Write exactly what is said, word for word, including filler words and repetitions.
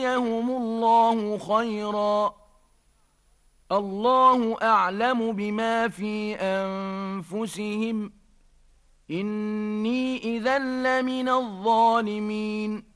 يجزيهم الله خيرا. الله أعلم بما في أنفسهم، إني إذا لمن الظالمين.